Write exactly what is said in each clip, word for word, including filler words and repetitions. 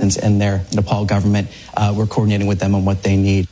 assistance in their Nepal government. Uh, we're coordinating with them on what they need.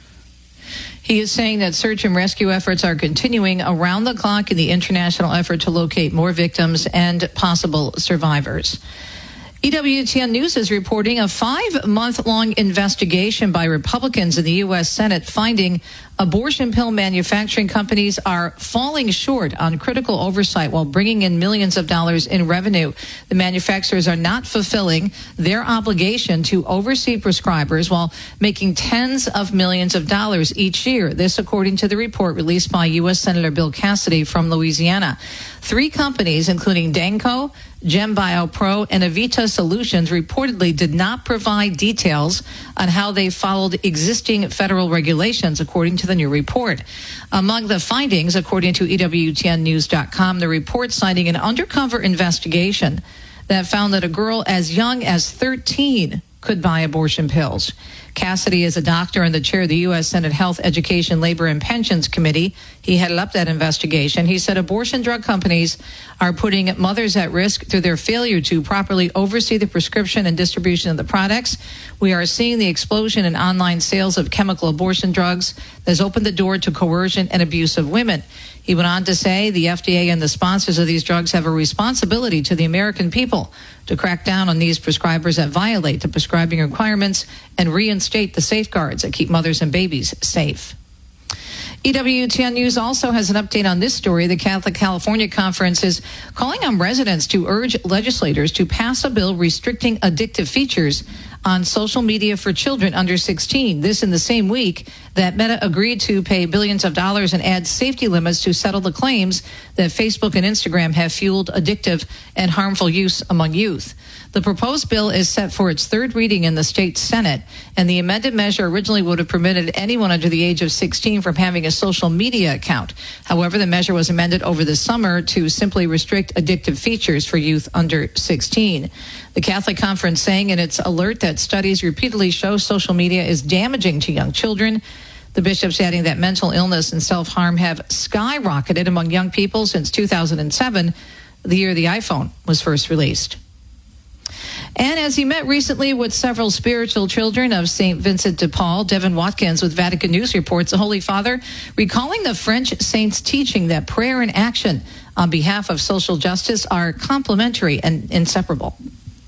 He is saying that search and rescue efforts are continuing around the clock in the international effort to locate more victims and possible survivors. E W T N News is reporting a five-month-long investigation by Republicans in the U S Senate finding abortion pill manufacturing companies are falling short on critical oversight while bringing in millions of dollars in revenue. The manufacturers are not fulfilling their obligation to oversee prescribers while making tens of millions of dollars each year. This, according to the report released by U S Senator Bill Cassidy from Louisiana. Three companies, including Danco, GemBioPro, and Avita Solutions, reportedly did not provide details on how they followed existing federal regulations, according to the new report. Among the findings, according to E W T N news dot com, the report citing an undercover investigation that found that a girl as young as thirteen could buy abortion pills. Cassidy is a doctor and the chair of the U S Senate Health, Education, Labor, and Pensions Committee. He headed up that investigation. He said abortion drug companies are putting mothers at risk through their failure to properly oversee the prescription and distribution of the products. We are seeing the explosion in online sales of chemical abortion drugs that has opened the door to coercion and abuse of women. He went on to say the F D A and the sponsors of these drugs have a responsibility to the American people to crack down on these prescribers that violate the prescribing requirements and reinstate the safeguards that keep mothers and babies safe. E W T N News also has an update on this story. The Catholic California Conference is calling on residents to urge legislators to pass a bill restricting addictive features on social media for children under sixteen. This in the same week that Meta agreed to pay billions of dollars and add safety limits to settle the claims that Facebook and Instagram have fueled addictive and harmful use among youth. The proposed bill is set for its third reading in the state Senate, and the amended measure originally would have permitted anyone under the age of sixteen from having a social media account. However, the measure was amended over the summer to simply restrict addictive features for youth under sixteen. The Catholic Conference saying in its alert that studies repeatedly show social media is damaging to young children. The bishops adding that mental illness and self-harm have skyrocketed among young people since two thousand seven, the year the iPhone was first released. And as he met recently with several spiritual children of Saint Vincent de Paul, Devin Watkins with Vatican News reports the Holy Father recalling the French saint's teaching that prayer and action on behalf of social justice are complementary and inseparable.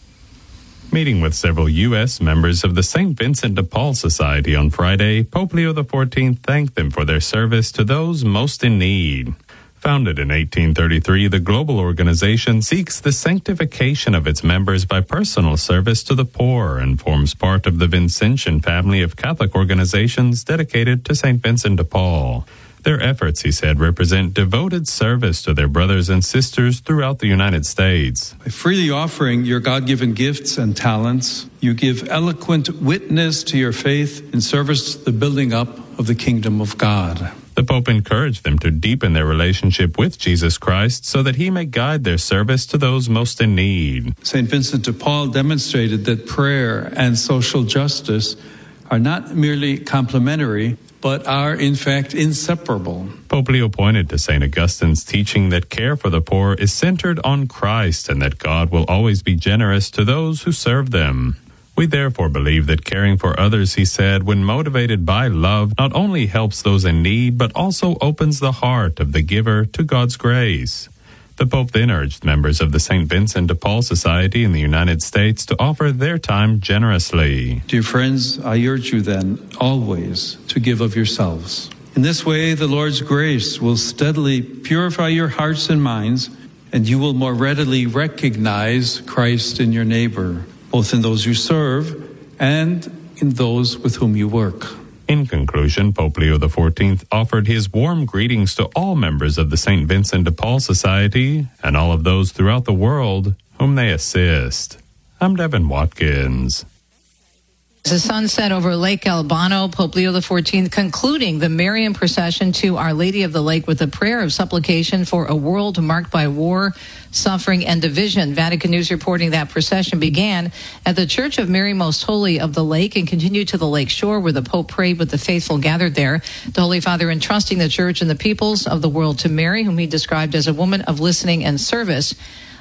Meeting with several U S members of the Saint Vincent de Paul Society on Friday, Pope Leo the fourteenth thanked them for their service to those most in need. Founded in eighteen thirty-three, the global organization seeks the sanctification of its members by personal service to the poor and forms part of the Vincentian family of Catholic organizations dedicated to Saint Vincent de Paul. Their efforts, he said, represent devoted service to their brothers and sisters throughout the United States. By freely offering your God-given gifts and talents, you give eloquent witness to your faith in service to the building up of the kingdom of God. The Pope encouraged them to deepen their relationship with Jesus Christ so that he may guide their service to those most in need. Saint Vincent de Paul demonstrated that prayer and social justice are not merely complementary, but are in fact inseparable. Pope Leo pointed to Saint Augustine's teaching that care for the poor is centered on Christ and that God will always be generous to those who serve them. We therefore believe that caring for others, he said, when motivated by love, not only helps those in need, but also opens the heart of the giver to God's grace. The Pope then urged members of the Saint Vincent de Paul Society in the United States to offer their time generously. Dear friends, I urge you then always to give of yourselves. In this way, the Lord's grace will steadily purify your hearts and minds, and you will more readily recognize Christ in your neighbor, both in those you serve and in those with whom you work. In conclusion, Pope Leo the fourteenth offered his warm greetings to all members of the Saint Vincent de Paul Society and all of those throughout the world whom they assist. I'm Devin Watkins. As the sun set over Lake Albano, Pope Leo the fourteenth concluding the Marian procession to Our Lady of the Lake with a prayer of supplication for a world marked by war, suffering, and division. Vatican News reporting that procession began at the Church of Mary Most Holy of the Lake and continued to the lake shore where the Pope prayed with the faithful gathered there. The Holy Father entrusting the Church and the peoples of the world to Mary, whom he described as a woman of listening and service.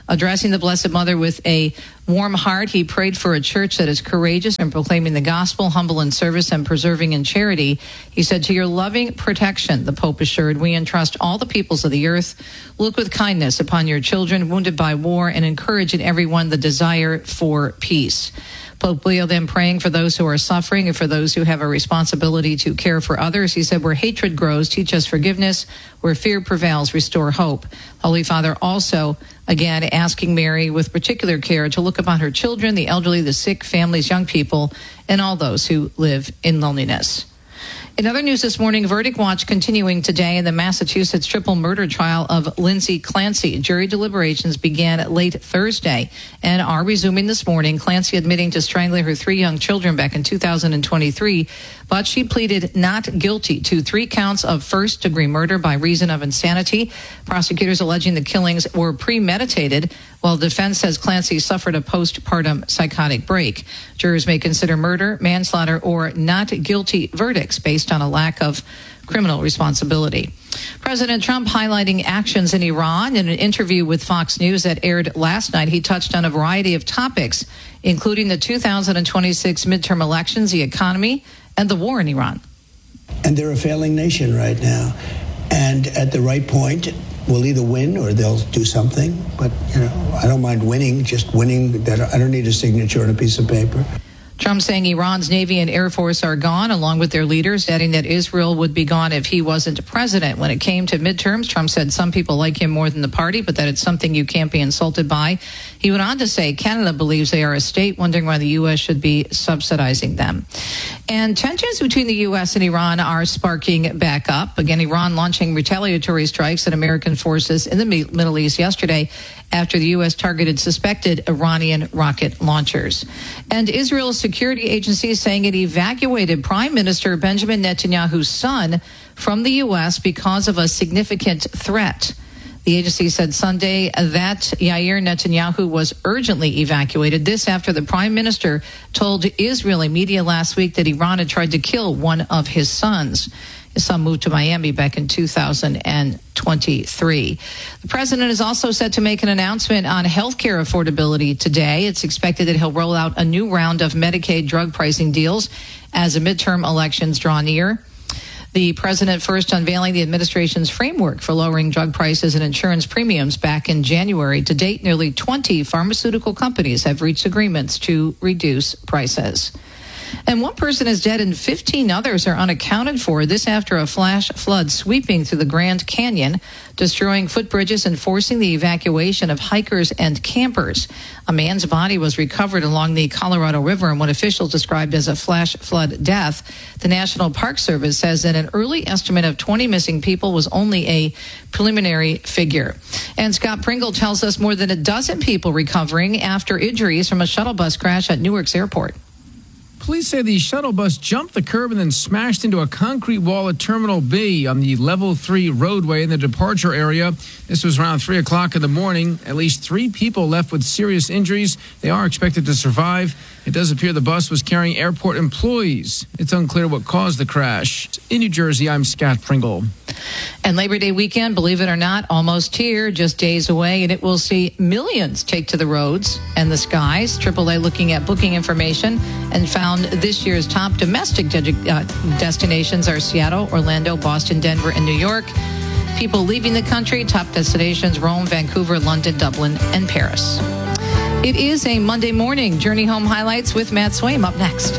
Addressing the Blessed Mother with a warm heart, he prayed for a church that is courageous in proclaiming the gospel, humble in service, and persevering in charity. He said, to your loving protection, the Pope assured, we entrust all the peoples of the earth. Look with kindness upon your children wounded by war and encourage in everyone the desire for peace. Pope Leo then praying for those who are suffering and for those who have a responsibility to care for others. He said, where hatred grows, teach us forgiveness. Where fear prevails, restore hope. Holy Father also, again, asking Mary with particular care to look upon her children, the elderly, the sick, families, young people, and all those who live in loneliness. In other news this morning, verdict watch continuing today in the Massachusetts triple murder trial of Lindsay Clancy. Jury deliberations began late Thursday and are resuming this morning. Clancy admitting to strangling her three young children back in two thousand twenty-three, but she pleaded not guilty to three counts of first-degree murder by reason of insanity. Prosecutors alleging the killings were premeditated, while defense says Clancy suffered a postpartum psychotic break. Jurors may consider murder, manslaughter, or not guilty verdicts based on a lack of criminal responsibility. President Trump highlighting actions in Iran. In an interview with Fox News that aired last night, he touched on a variety of topics, including the two thousand twenty-six midterm elections, the economy, and the war in Iran. And they're a failing nation right now. And at the right point, we'll either win or they'll do something. But, you know, I don't mind winning, just winning. That I don't need a signature on a piece of paper. Trump saying Iran's Navy and Air Force are gone, along with their leaders, adding that Israel would be gone if he wasn't president. When it came to midterms, Trump said some people like him more than the party, but that it's something you can't be insulted by. He went on to say Canada believes they are a state, wondering why the U S should be subsidizing them. And tensions between the U S and Iran are sparking back up. Again, Iran launching retaliatory strikes at American forces in the Middle East yesterday after the U S targeted suspected Iranian rocket launchers. And Israel's security agency saying it evacuated Prime Minister Benjamin Netanyahu's son from the U S because of a significant threat. The agency said Sunday that Yair Netanyahu was urgently evacuated. This after the prime minister told Israeli media last week that Iran had tried to kill one of his sons. His son moved to Miami back in two thousand twenty-three. The president is also set to make an announcement on health care affordability today. It's expected that he'll roll out a new round of Medicaid drug pricing deals as the midterm elections draw near. The president first unveiling the administration's framework for lowering drug prices and insurance premiums back in January. To date, nearly twenty pharmaceutical companies have reached agreements to reduce prices. And one person is dead and fifteen others are unaccounted for. This after a flash flood sweeping through the Grand Canyon, destroying footbridges and forcing the evacuation of hikers and campers. A man's body was recovered along the Colorado River in what officials described as a flash flood death. The National Park Service says that an early estimate of twenty missing people was only a preliminary figure. And Scott Pringle tells us more than a dozen people recovering after injuries from a shuttle bus crash at Newark's airport. Police say the shuttle bus jumped the curb and then smashed into a concrete wall at Terminal B on the level three roadway in the departure area. This was around three o'clock in the morning. At least three people left with serious injuries. They are expected to survive. It does appear the bus was carrying airport employees. It's unclear what caused the crash. In New Jersey, I'm Scott Pringle. And Labor Day weekend, believe it or not, almost here, just days away, and it will see millions take to the roads and the skies. triple A looking at booking information and found this year's top domestic de- uh, destinations are Seattle, Orlando, Boston, Denver, and New York. People leaving the country, top destinations, Rome, Vancouver, London, Dublin, and Paris. It is a Monday morning. Journey Home Highlights with Matt Swaim up next.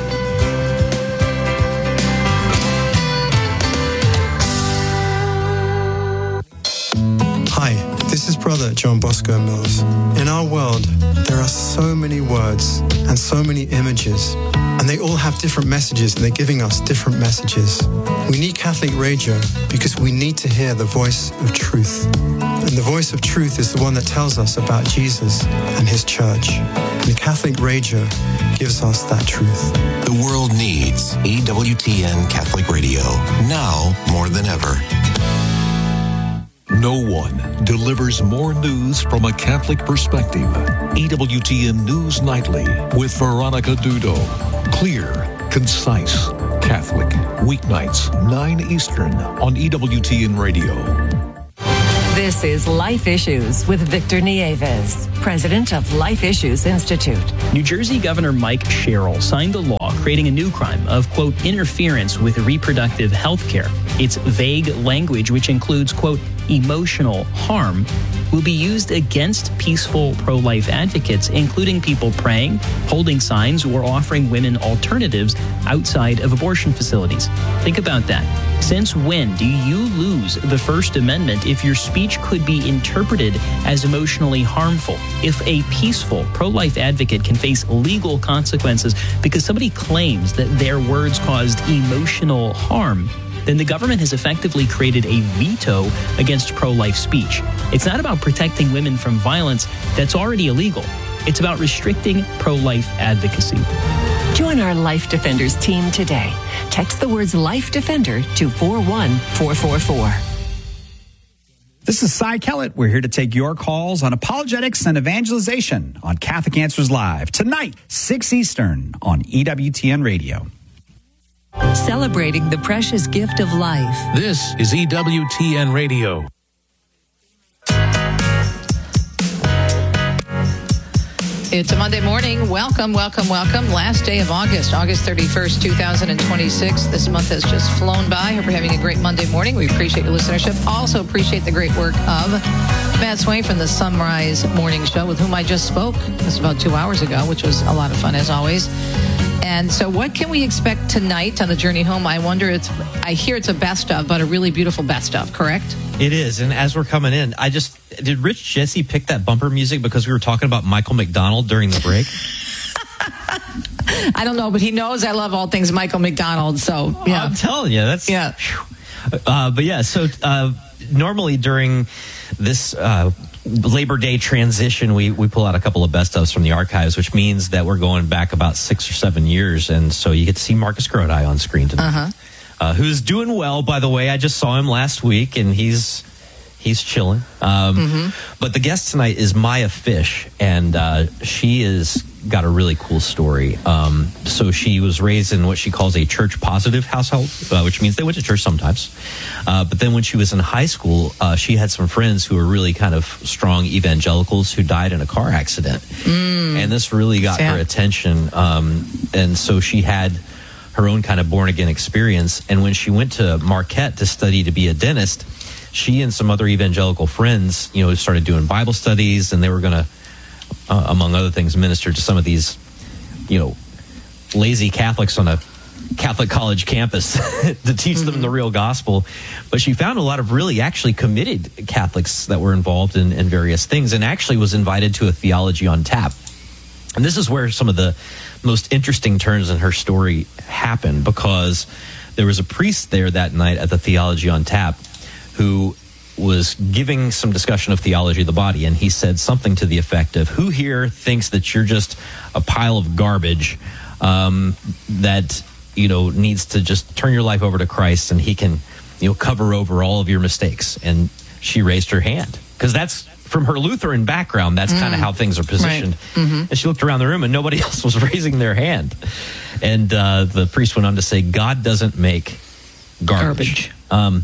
Hi, this is Brother John Bosco Mills. In our world, there are so many words and so many images, and they all have different messages, and they're giving us different messages. We need Catholic radio because we need to hear the voice of truth. And the voice of truth is the one that tells us about Jesus and his church. And Catholic radio gives us that truth. The world needs E W T N Catholic Radio, now more than ever. No one delivers more news from a Catholic perspective. E W T N News Nightly with Veronica Dudo. Clear, concise, Catholic. Weeknights, nine Eastern on E W T N Radio. This is Life Issues with Victor Nieves, president of Life Issues Institute. New Jersey Governor Mike Sherrill signed a law creating a new crime of, quote, interference with reproductive health care. Its vague language, which includes, quote, emotional harm, will be used against peaceful pro-life advocates, including people praying, holding signs, or offering women alternatives outside of abortion facilities. Think about that. Since when do you lose the First Amendment if your speech could be interpreted as emotionally harmful? If a peaceful pro-life advocate can face legal consequences because somebody claims that their words caused emotional harm, then the government has effectively created a veto against pro-life speech. It's not about protecting women from violence that's already illegal. It's about restricting pro-life advocacy. Join our Life Defenders team today. Text the words Life Defender to four one four four four. This is Cy Kellett. We're here to take your calls on apologetics and evangelization on Catholic Answers Live tonight, six Eastern on E W T N Radio. Celebrating the precious gift of life. This is E W T N Radio. It's a Monday morning. Welcome, welcome, welcome. Last day of August, August thirty-first, twenty twenty-six. This month has just flown by. Hope you're having a great Monday morning. We appreciate your listenership. Also appreciate the great work of Matt Swain from the Sunrise Morning Show, with whom I just spoke. This was about two hours ago, which was a lot of fun as always. And so what can we expect tonight on the journey home? I wonder, it's, I hear it's a best of, but a really beautiful best of, correct? It is. And as we're coming in, I just, did Rich Jesse pick that bumper music because we were talking about Michael McDonald during the break? I don't know, but he knows I love all things Michael McDonald. So, yeah. I'm telling you, that's, yeah. Uh, but yeah, so uh, normally during this uh, Labor Day transition, we, we pull out a couple of best ofs from the archives, which means that we're going back about six or seven years. And so you get to see Marcus Grodi on screen tonight. Uh-huh. Uh, who's doing well, by the way. I just saw him last week, and he's he's chilling. Um, mm-hmm. But the guest tonight is Maya Fish, and uh, she is got a really cool story. Um, so she was raised in what she calls a church-positive household, uh, which means they went to church sometimes. Uh, but then when she was in high school, uh, she had some friends who were really kind of strong evangelicals who died in a car accident. Mm. And this really got Sad. her attention. Um, and so she had her own kind of born-again experience. And when she went to Marquette to study to be a dentist, she and some other evangelical friends, you know, started doing Bible studies, and they were going to, uh, among other things, minister to some of these, you know, lazy Catholics on a Catholic college campus to teach mm-hmm. them the real gospel. But she found a lot of really actually committed Catholics that were involved in, in various things, and actually was invited to a Theology on Tap. And this is where some of the most interesting turns in her story happened, because there was a priest there that night at the Theology on Tap who was giving some discussion of theology of the body, and he said something to the effect of, who here thinks that you're just a pile of garbage um, that, you know, needs to just turn your life over to Christ, and he can, you know, cover over all of your mistakes? And she raised her hand, because that's, from her Lutheran background, that's mm. kind of how things are positioned. Right. Mm-hmm. And she looked around the room, and nobody else was raising their hand. And uh, the priest went on to say, God doesn't make garbage. garbage. Um,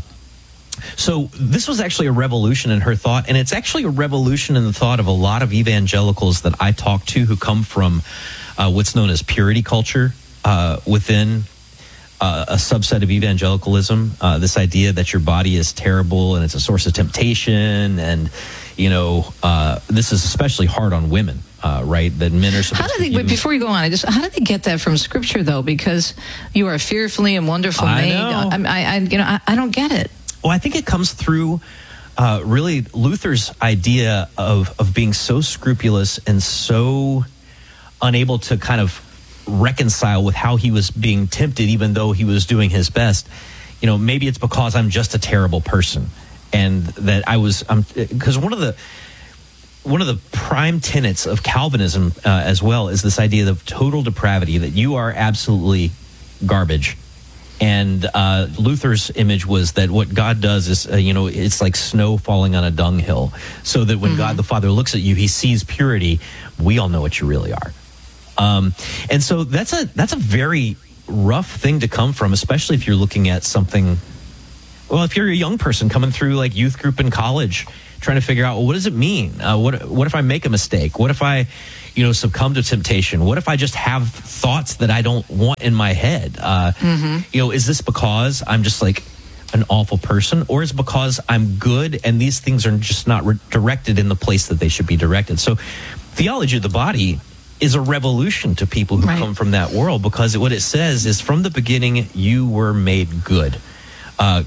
so this was actually a revolution in her thought, and it's actually a revolution in the thought of a lot of evangelicals that I talk to who come from uh, what's known as purity culture uh, within Uh, a subset of evangelicalism, uh, this idea that your body is terrible and it's a source of temptation. And, you know, uh, this is especially hard on women, uh, right? That men are supposed how do they, to but before you go on, I just, how do they get that from Scripture, though? Because you are fearfully and wonderfully I made. know. I, I, I, you know, I, I don't get it. Well, I think it comes through uh, really Luther's idea of, of being so scrupulous and so unable to kind of reconcile with how he was being tempted, even though he was doing his best. You know, maybe it's because I'm just a terrible person, and that I was, um, because one of the one of the prime tenets of Calvinism uh, as well is this idea of total depravity, that you are absolutely garbage. And uh, Luther's image was that what God does is, uh, you know, it's like snow falling on a dunghill, so that when mm-hmm. God the Father looks at you, he sees purity. We all know what you really are. Um, and so that's a that's a very rough thing to come from, especially if you're looking at something. Well, if you're a young person coming through like youth group in college, trying to figure out, well, what does it mean? Uh, what what if I make a mistake? What if I, you know, succumb to temptation? What if I just have thoughts that I don't want in my head? Uh, mm-hmm. You know, is this because I'm just like an awful person, or is it because I'm good and these things are just not re- directed in the place that they should be directed? So theology of the body is a revolution to people who right. come from that world, because what it says is from the beginning you were made good. Uh,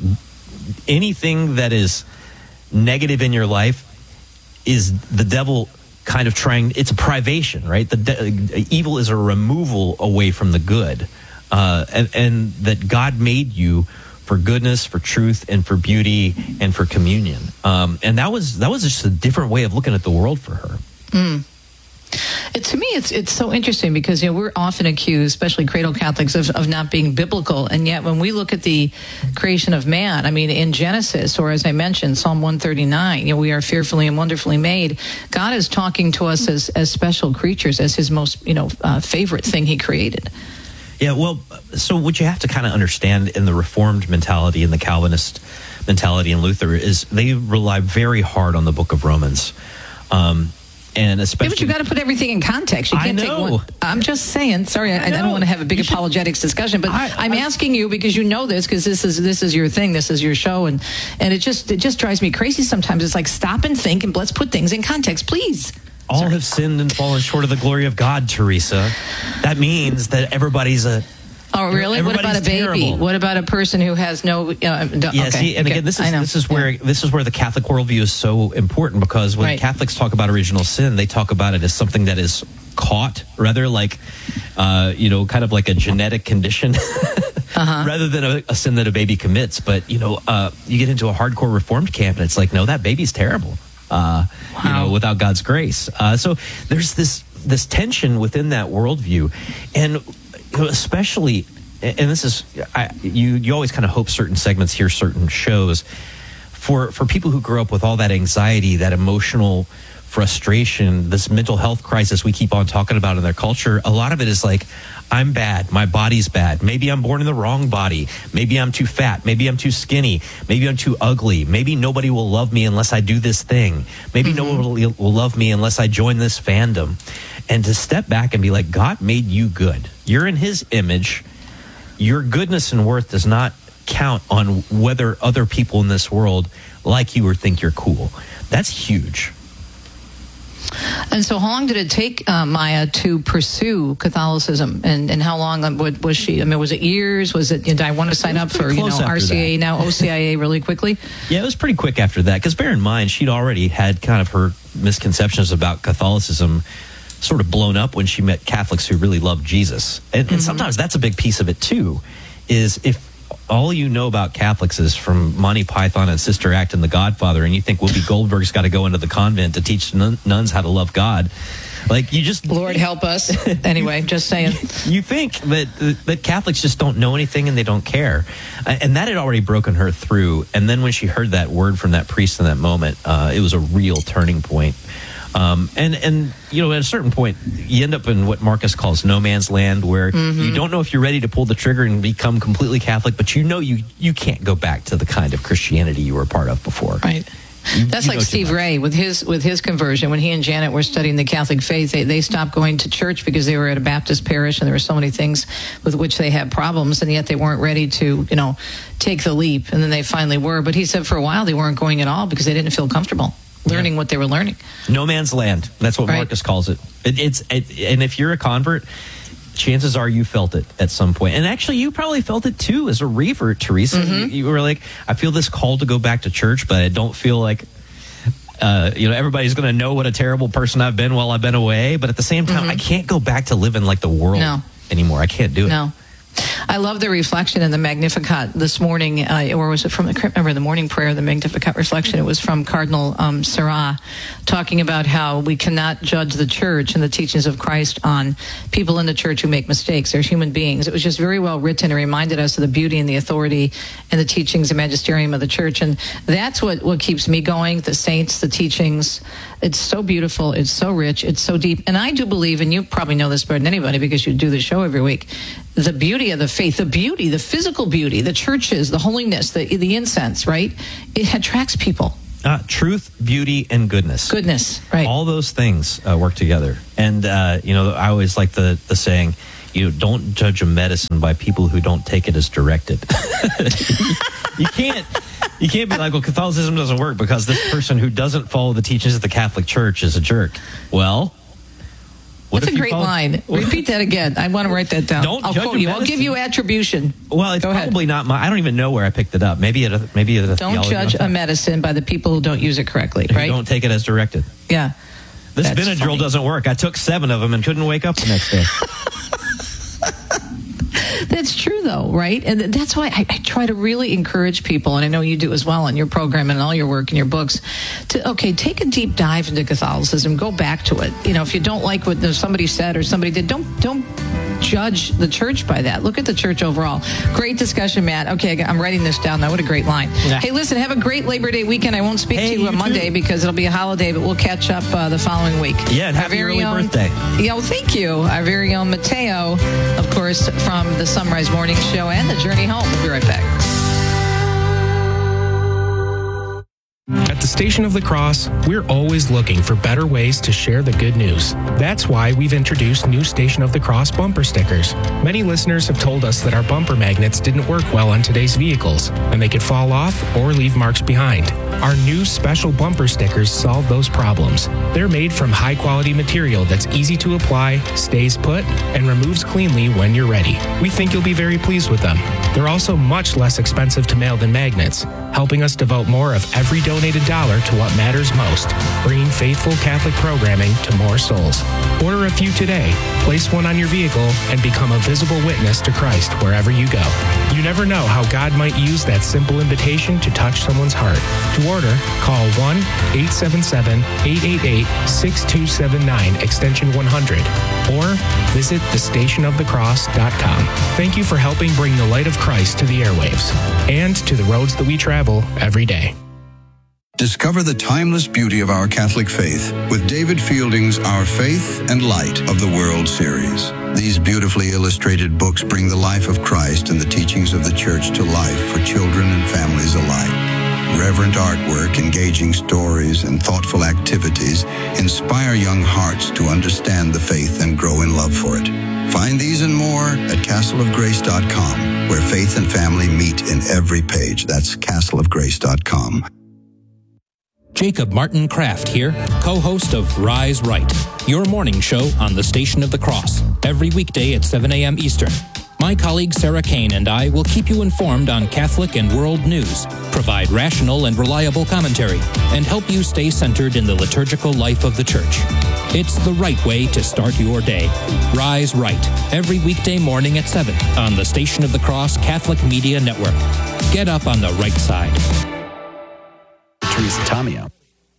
anything that is negative in your life is the devil kind of trying, it's a privation, right? The de- evil is a removal away from the good. Uh, and, and that God made you for goodness, for truth, and for beauty, and for communion. Um, and that was that was just a different way of looking at the world for her. Mm. It, to me, it's it's so interesting because, you know, we're often accused, especially cradle Catholics, of, of not being biblical. And yet when we look at the creation of man, I mean, in Genesis, or as I mentioned, Psalm one thirty-nine, you know, we are fearfully and wonderfully made. God is talking to us as, as special creatures, as his most, you know, uh, favorite thing he created. Yeah, well, so what you have to kind of understand in the Reformed mentality and the Calvinist mentality in Luther is they rely very hard on the book of Romans. Um And especially, yeah, but you got to put everything in context. You can't I know. take one. I'm just saying. Sorry, I, I, I don't want to have a big you apologetics should, discussion, but I, I'm I, asking you because you know this, because this is this is your thing, this is your show, and and it just it just drives me crazy sometimes. It's like, stop and think and let's put things in context, please. All Sorry. have sinned and fallen short of the glory of God, Teresa. That means that everybody's a. Oh, really? What about a baby? Terrible. What about a person who has no? Uh, d- yeah, okay. see, and okay. again, this is this is where yeah. this is where the Catholic worldview is so important, because when right. Catholics talk about original sin, they talk about it as something that is caught, rather like, uh, you know, kind of like a genetic condition, uh-huh. rather than a, a sin that a baby commits. But you know, uh, you get into a hardcore Reformed camp, and it's like, no, that baby's terrible. Uh, wow. You know, without God's grace. Uh, so there's this this tension within that worldview, and you know, especially, and this is, I, you you always kind of hope certain segments hear certain shows for for people who grew up with all that anxiety, that emotional frustration, this mental health crisis we keep on talking about in their culture. A lot of it is like, I'm bad. My body's bad. Maybe I'm born in the wrong body. Maybe I'm too fat. Maybe I'm too skinny. Maybe I'm too ugly. Maybe nobody will love me unless I do this thing. Maybe mm-hmm. nobody will love me unless I join this fandom. And to step back and be like, God made you good. You're in his image. Your goodness and worth does not count on whether other people in this world like you or think you're cool. That's huge. And so how long did it take uh, Maya to pursue Catholicism? And, and how long was she? I mean, was it years? Was it, did I want to sign up for, you know, R C A, that. Now O C I A really quickly? Yeah, it was pretty quick after that. Because bear in mind, she'd already had kind of her misconceptions about Catholicism sort of blown up when she met Catholics who really loved Jesus. And, mm-hmm. and sometimes that's a big piece of it, too, is if all you know about Catholics is from Monty Python and Sister Act and The Godfather, and you think Whoopi Goldberg's got to go into the convent to teach nun- nuns how to love God. Like, you just... Lord help us. Anyway, just saying. You think that, that Catholics just don't know anything and they don't care. And that had already broken her through. And then when she heard that word from that priest in that moment, uh, it was a real turning point. Um, and, and, you know, at a certain point, you end up in what Marcus calls no man's land, where mm-hmm. you don't know if you're ready to pull the trigger and become completely Catholic, but you know you, you can't go back to the kind of Christianity you were a part of before. Right. You, That's you like Steve Ray with his with his conversion. When he and Janet were studying the Catholic faith, they, they stopped going to church because they were at a Baptist parish and there were so many things with which they had problems, and yet they weren't ready to, you know, take the leap. And then they finally were. But he said for a while they weren't going at all because they didn't feel comfortable learning yeah. what they were learning. No man's land. That's what right. Marcus calls it. it it's it, and if you're a convert, chances are you felt it at some point. And actually, you probably felt it too as a revert, Teresa. Mm-hmm. You, you were like, I feel this call to go back to church, but I don't feel like, uh, you know, everybody's going to know what a terrible person I've been while I've been away. But at the same time, mm-hmm. I can't go back to living like the world no. anymore. I can't do it. No. I love the reflection in the Magnificat this morning, uh, or was it from, I can't remember, the morning prayer, the Magnificat reflection. It was from Cardinal um, Sarah, talking about how we cannot judge the church and the teachings of Christ on people in the church who make mistakes. They're human beings. It was just very well written. It reminded us of the beauty and the authority and the teachings and magisterium of the church. And that's what, what keeps me going, the saints, the teachings. It's so beautiful. It's so rich. It's so deep. And I do believe, and you probably know this better than anybody because you do the show every week, the beauty of the faith, the beauty, the physical beauty, the churches, the holiness, the the incense, right? It attracts people. Uh, truth, beauty, and goodness. Goodness, right. All those things uh, work together. And, uh, you know, I always like the, the saying, you know, don't judge a medicine by people who don't take it as directed. you can't you can't be like, well, Catholicism doesn't work because this person who doesn't follow the teachings of the Catholic Church is a jerk. Well, what That's if a great you follow- line. Repeat that again. I want to write that down. Don't I'll judge quote a you. I'll give medicine. you attribution. Well, it's Go ahead. probably not my. I don't even know where I picked it up. Maybe at a, maybe at a Don't theology judge on a that. medicine by the people who don't use it correctly, Who right? don't take it as directed. Yeah. This That's Benadryl funny. doesn't work. I took seven of them and couldn't wake up the next day. That's true, though, right? And that's why I, I try to really encourage people, and I know you do as well in your program and all your work and your books, to, okay, take a deep dive into Catholicism. Go back to it. You know, if you don't like what somebody said or somebody did, don't don't judge the church by that. Look at the church overall. Great discussion, Matt. Okay, I'm writing this down now. What a great line. Yeah. Hey, listen, have a great Labor Day weekend. I won't speak Hey, to you on you Monday too. because it'll be a holiday, but we'll catch up uh, the following week. Yeah, and Our happy very early own- birthday. Yeah, well, thank you. Our very own Mateo, of course, from the Sunrise Morning Show and the Journey Home. We'll be right back. At the Station of the Cross, we're always looking for better ways to share the good news. That's why we've introduced new Station of the Cross bumper stickers. Many listeners have told us that our bumper magnets didn't work well on today's vehicles, and they could fall off or leave marks behind. Our new special bumper stickers solve those problems. They're made from high-quality material that's easy to apply, stays put, and removes cleanly when you're ready. We think you'll be very pleased with them. They're also much less expensive to mail than magnets, helping us devote more of every donated dollar to what matters most, bringing faithful Catholic programming to more souls. Order a few today, place one on your vehicle, and become a visible witness to Christ wherever you go. You never know how God might use that simple invitation to touch someone's heart. To order, call one eight seven seven, eight eight eight, six two seven nine, extension one hundred, or visit the station of the cross dot com. Thank you for helping bring the light of Christ to the airwaves and to the roads that we travel every day. Discover the timeless beauty of our Catholic faith with David Fielding's Our Faith and Light of the World series. These beautifully illustrated books bring the life of Christ and the teachings of the Church to life for children and families alike. Reverent artwork, engaging stories, and thoughtful activities inspire young hearts to understand the faith and grow in love for it. Find these and more at castle of grace dot com, where faith and family meet in every page. That's castle of grace dot com. Jacob Martin Kraft here, co-host of Rise Right, your morning show on the Station of the Cross, every weekday at seven a.m. Eastern. My colleague Sarah Kane and I will keep you informed on Catholic and world news, provide rational and reliable commentary, and help you stay centered in the liturgical life of the Church. It's the right way to start your day. Rise Right, every weekday morning at seven on the Station of the Cross Catholic Media Network. Get up on the right side. Teresa Tomeo.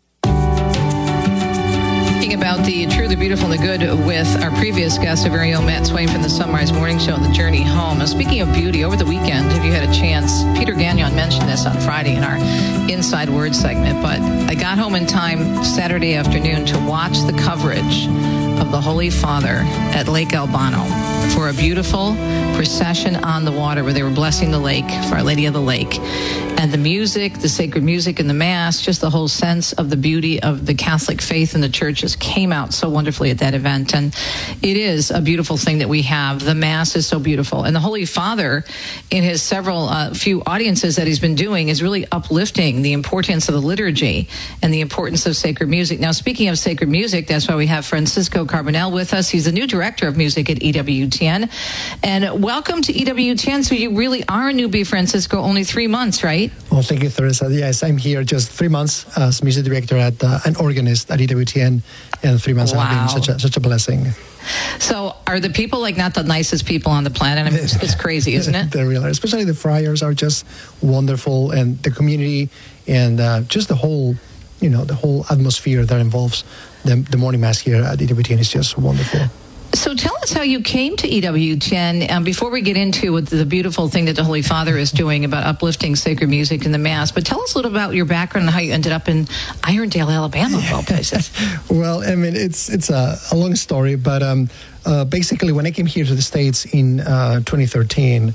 Speaking about the true, the beautiful, and the good with our previous guest, our very own Matt Swain from the Sunrise Morning Show and the Journey Home. Now, speaking of beauty, over the weekend, if you had a chance, Peter Gagnon mentioned this on Friday in our Inside Word segment, but I got home in time Saturday afternoon to watch the coverage of the Holy Father at Lake Albano for a beautiful procession on the water where they were blessing the lake for Our Lady of the Lake. And the music, the sacred music and the Mass, just the whole sense of the beauty of the Catholic faith and the Church just came out so wonderfully at that event. And it is a beautiful thing that we have. The Mass is so beautiful. And the Holy Father, in his several uh, few audiences that he's been doing, is really uplifting the importance of the liturgy and the importance of sacred music. Now, speaking of sacred music, that's why we have Francisco Carbonell with us. He's the new director of music at E W T N. And welcome to E W T N. So you really are a newbie, Francisco, only three months, right? Well, thank you, Teresa. Yes, I'm here just three months as music director at uh, an organist at E W T N, and three months Wow. have been such a, such a blessing. So are the people like not the nicest people on the planet? I mean, it's, it's crazy, isn't it? They really are. Especially the friars are just wonderful, and the community, and uh, just the whole, you know, the whole atmosphere that involves the, the morning mass here at E W T N is just wonderful. So tell us how you came to E W T N. Um, before we get into what the beautiful thing that the Holy Father is doing about uplifting sacred music in the Mass, but tell us a little about your background and how you ended up in Irondale, Alabama, of all places. Well, I mean, it's it's a, a long story, but um, uh, basically, when I came here to the States in uh, twenty thirteen,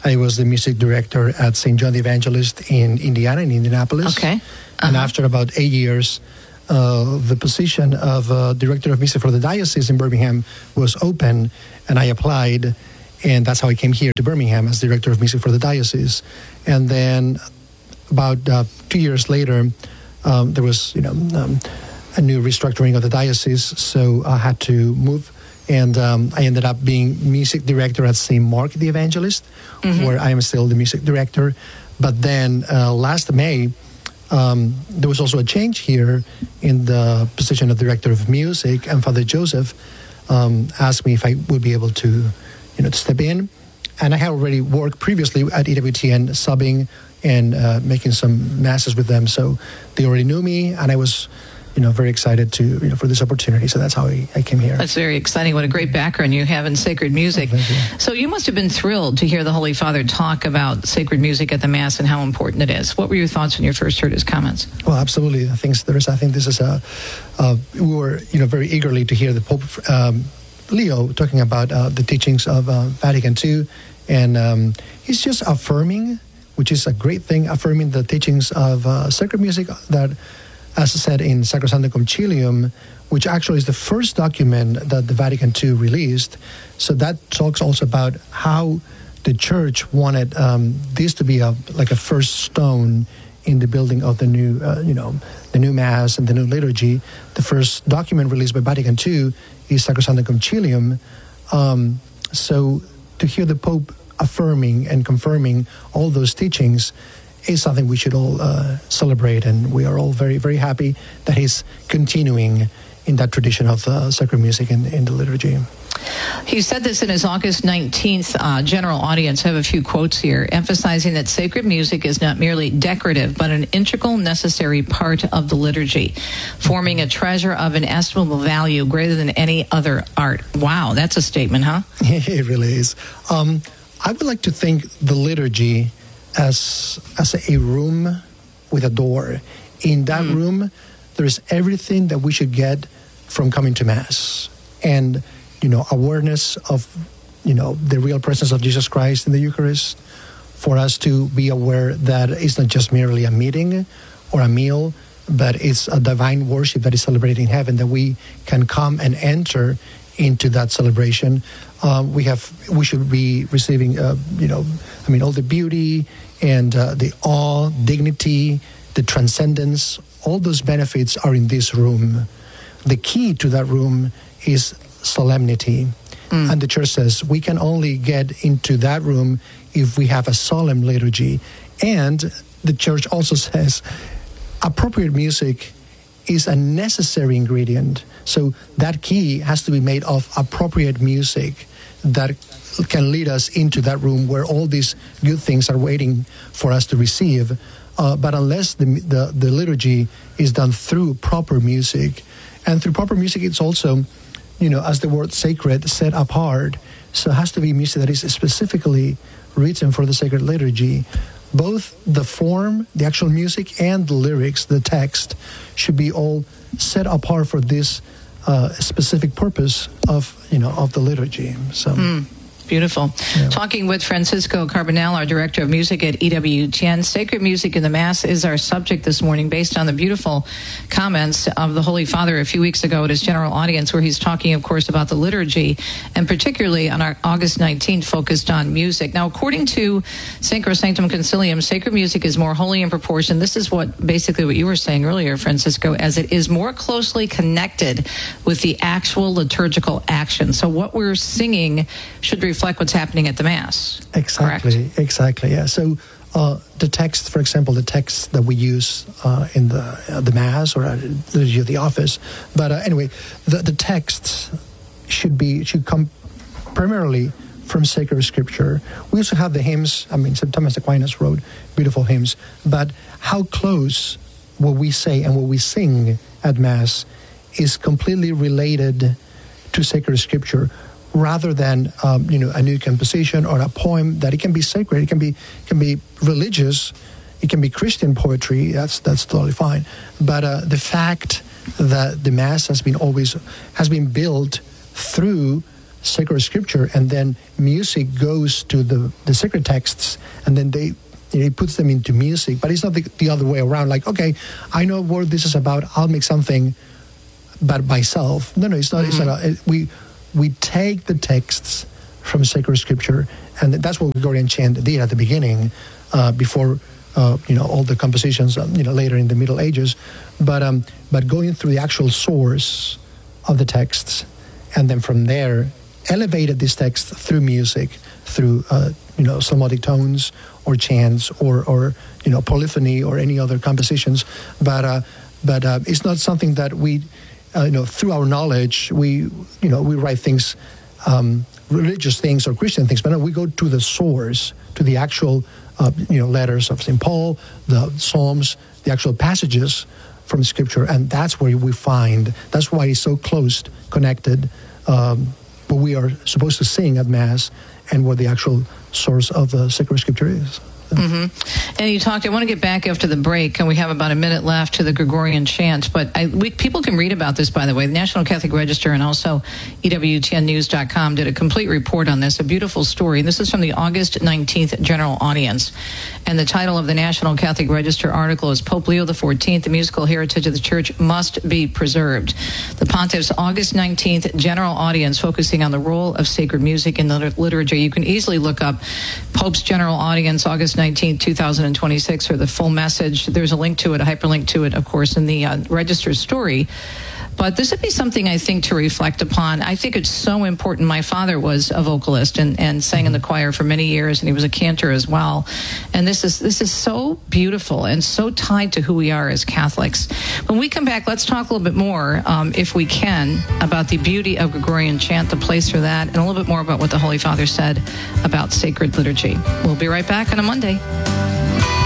I was the music director at Saint John the Evangelist in Indiana, in Indianapolis. Okay. Uh-huh. And after about eight years, uh, the position of uh, director of music for the diocese in Birmingham was open, and I applied, and that's how I came here to Birmingham as director of music for the diocese. And then about uh, two years later, um, there was, you know, um, a new restructuring of the diocese, so I had to move. And um, I ended up being music director at Saint Mark the Evangelist, mm-hmm. where I am still the music director. But then uh, last May, um, there was also a change here in the position of director of music, and Father Joseph um, asked me if I would be able to, you know, to step in. And I had already worked previously at E W T N, subbing and uh, making some masses with them, so they already knew me, and I was, you know, very excited to, you know, for this opportunity. So that's how I, I came here. That's very exciting. What a great background you have in sacred music. Oh, thank you. So you must have been thrilled to hear the Holy Father talk about sacred music at the Mass and how important it is. What were your thoughts when you first heard his comments? Well, absolutely. I think there's. I think this is a. Uh, we were, you know, very eagerly to hear the Pope um, Leo talking about uh, the teachings of uh, Vatican Two, and um, he's just affirming, which is a great thing, affirming the teachings of uh, sacred music that, as I said in Sacrosanctum Concilium, which actually is the first document that the Vatican Two released. So that talks also about how the Church wanted um, this to be a like a first stone in the building of the new, uh, you know, the new Mass and the new liturgy. The first document released by Vatican Two is Sacrosanctum Concilium. Um, so to hear the Pope affirming and confirming all those teachings is something we should all uh, celebrate, and we are all very, very happy that he's continuing in that tradition of uh, sacred music in, in the liturgy. He said this in his August nineteenth uh, general audience. I have a few quotes here, emphasizing that sacred music is not merely decorative, but an integral, necessary part of the liturgy, forming a treasure of inestimable value greater than any other art. Wow, that's a statement, huh? It really is. Um, I would like to think the liturgy as as a room with a door. In that mm. room, there's everything that we should get from coming to Mass. And, you know, awareness of, you know, the real presence of Jesus Christ in the Eucharist, for us to be aware that it's not just merely a meeting or a meal, but it's a divine worship that is celebrated in heaven, that we can come and enter into that celebration. Um, we have, we should be receiving, uh, you know, I mean, all the beauty and uh, the awe, dignity, the transcendence, all those benefits are in this room. The key to that room is solemnity. Mm. And the Church says we can only get into that room if we have a solemn liturgy. And the Church also says appropriate music is a necessary ingredient. So that key has to be made of appropriate music that can lead us into that room where all these good things are waiting for us to receive. Uh, but unless the, the the liturgy is done through proper music, and through proper music, it's also, you know, as the word sacred, set apart. So it has to be music that is specifically written for the sacred liturgy. Both the form, the actual music, and the lyrics, the text, should be all set apart for this uh, specific purpose of, you know, of the liturgy. So. Mm. Beautiful. Yeah. Talking with Francisco Carbonell, our Director of Music at E W T N. Sacred music in the Mass is our subject this morning, based on the beautiful comments of the Holy Father a few weeks ago at his general audience, where he's talking, of course, about the liturgy, and particularly on our August nineteenth, focused on music. Now, according to Sacrosanctum Concilium, sacred music is more holy in proportion. This is what basically what you were saying earlier, Francisco, as it is more closely connected with the actual liturgical action. So what we're singing should reflect what's happening at the Mass. Exactly, correct? exactly, yeah. So uh, the text, for example, the text that we use uh, in the uh, the Mass or at the, the office, but uh, anyway, the, the text should be should come primarily from sacred scripture. We also have the hymns. I mean, Saint Thomas Aquinas wrote beautiful hymns, but how close what we say and what we sing at Mass is completely related to sacred scripture, rather than um, you know, a new composition or a poem that it can be sacred, it can be it can be religious, it can be Christian poetry. That's that's totally fine. But uh, the fact that the Mass has been always has been built through sacred scripture, and then music goes to the, the sacred texts, and then they you know, it puts them into music. But it's not the, the other way around. Like, okay, I know what this is about. I'll make something, but myself. No, no, it's not. Mm-hmm. It's not. A, we we take the texts from sacred scripture, and that's what Gregorian chant did at the beginning, uh, before uh, you know all the compositions. Um, you know, later in the Middle Ages, but um, but going through the actual source of the texts, and then from there elevated this text through music, through uh, you know psalmodic tones or chants or or you know polyphony or any other compositions. But uh, but uh, it's not something that we uh, you know through our knowledge we you know we write things, um, religious things or Christian things. But no, we go to the source, to the actual uh, you know letters of Saint Paul, the Psalms, the actual passages from Scripture, and that's where we find. That's why it's so close connected. Um, what we are supposed to sing at Mass and what the actual source of the sacred scripture is. Mm-hmm. And you talked, I want to get back after the break, and we have about a minute left to the Gregorian chant, but I, we, people can read about this, by the way. The National Catholic Register and also E W T N news dot com did a complete report on this, a beautiful story. This is from the August nineteenth General Audience, and the title of the National Catholic Register article is Pope Leo the fourteenth, the musical heritage of the Church must be preserved. The Pontiff's August nineteenth General Audience focusing on the role of sacred music in the liturgy. You can easily look up Pope's General Audience, August nineteenth, two thousand twenty-six, for the full message. There's a link to it, a hyperlink to it, of course, in the uh, Register story. But this would be something, I think, to reflect upon. I think it's so important. My father was a vocalist and, and sang in the choir for many years, and he was a cantor as well. And this is this is so beautiful and so tied to who we are as Catholics. When we come back, let's talk a little bit more, um, if we can, about the beauty of Gregorian chant, the place for that, and a little bit more about what the Holy Father said about sacred liturgy. We'll be right back on a Monday.